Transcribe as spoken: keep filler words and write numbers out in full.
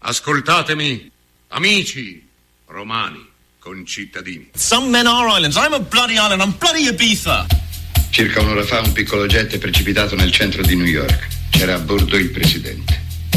Ascoltatemi, amici romani, concittadini. Some men are islands. I'm a bloody island. I'm bloody Ibiza. Circa un'ora fa un piccolo jet è precipitato nel centro di New York. C'era a bordo il presidente.